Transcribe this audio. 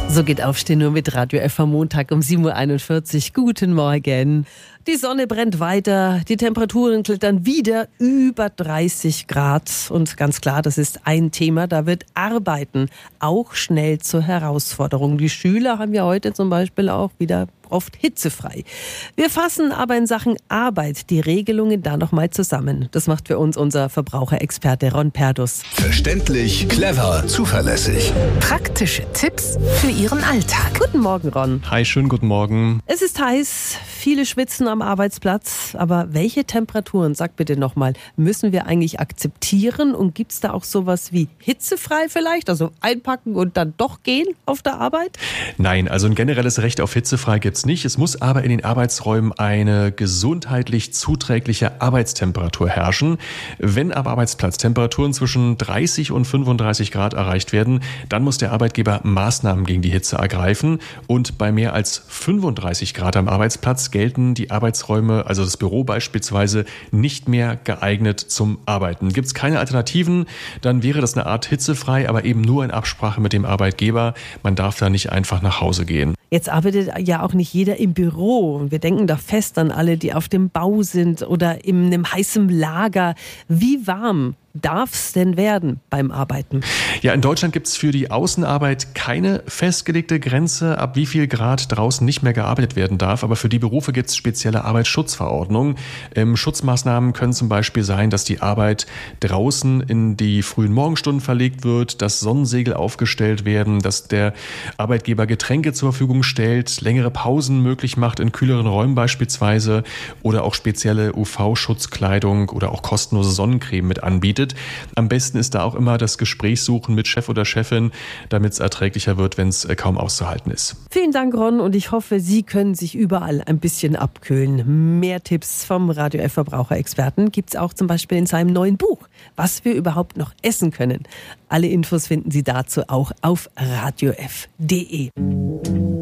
So geht Aufstehen nur mit Radio F am Montag um 7.41 Uhr. Guten Morgen. Die Sonne brennt weiter, die Temperaturen klettern wieder über 30 Grad. Und ganz klar, das ist ein Thema, da wird Arbeiten auch schnell zur Herausforderung. Die Schüler haben ja heute zum Beispiel auch wieder oft hitzefrei. Wir fassen aber in Sachen Arbeit die Regelungen da nochmal zusammen. Das macht für uns unser Verbraucherexperte Ron Perdus. Verständlich, clever, zuverlässig. Praktische Tipps für Ihren Alltag. Guten Morgen, Ron. Hi, schönen guten Morgen. Es ist heiß, viele schwitzen am Arbeitsplatz. Aber welche Temperaturen, sag bitte nochmal, müssen wir eigentlich akzeptieren? Und gibt es da auch sowas wie hitzefrei vielleicht? Also einpacken und dann doch gehen auf der Arbeit? Nein, also ein generelles Recht auf hitzefrei gibt es nicht. Es muss aber in den Arbeitsräumen eine gesundheitlich zuträgliche Arbeitstemperatur herrschen. Wenn am Arbeitsplatz Temperaturen zwischen 30 und 35 Grad erreicht werden, dann muss der Arbeitgeber Maßnahmen gegen die Hitze ergreifen. Und bei mehr als 35 Grad am Arbeitsplatz gelten die Arbeitsräume, also das Büro beispielsweise, nicht mehr geeignet zum Arbeiten. Gibt es keine Alternativen, dann wäre das eine Art hitzefrei, aber eben nur in Absprache mit dem Arbeitgeber. Man darf da nicht einfach nach Hause gehen. Jetzt arbeitet ja auch nicht jeder im Büro. Und wir denken da fest an alle, die auf dem Bau sind oder in einem heißen Lager. Wie warm darf es denn werden beim Arbeiten? Ja, in Deutschland gibt es für die Außenarbeit keine festgelegte Grenze, ab wie viel Grad draußen nicht mehr gearbeitet werden darf. Aber für die Berufe gibt es spezielle Arbeitsschutzverordnungen. Schutzmaßnahmen können zum Beispiel sein, dass die Arbeit draußen in die frühen Morgenstunden verlegt wird, dass Sonnensegel aufgestellt werden, dass der Arbeitgeber Getränke zur Verfügung stellt, längere Pausen möglich macht in kühleren Räumen beispielsweise oder auch spezielle UV-Schutzkleidung oder auch kostenlose Sonnencreme mit anbietet. Am besten ist da auch immer das Gespräch suchen mit Chef oder Chefin, damit es erträglicher wird, wenn es kaum auszuhalten ist. Vielen Dank, Ron, und ich hoffe, Sie können sich überall ein bisschen abkühlen. Mehr Tipps vom Radio F Verbraucherexperten gibt es auch zum Beispiel in seinem neuen Buch, was wir überhaupt noch essen können. Alle Infos finden Sie dazu auch auf radiof.de.